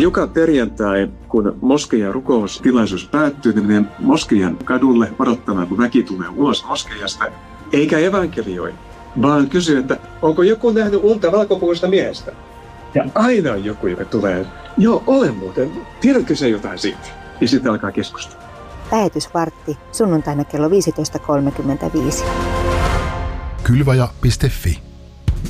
Joka perjantai, kun moskeijan rukoustilaisuus päättyy, niin menen moskeijan kadulle odottamaan, kun väki tulee ulos moskeijasta, eikä evankelioi, vaan kysyy, että onko joku nähnyt unta valkopukuisesta miehestä? Ja aina on joku, joka tulee, joo, olen muuten, tiedätkö sä jotain siitä? Ja sitten alkaa keskustella. Lähetysvartti, sunnuntaina kello 15.35. Kylvaja.fi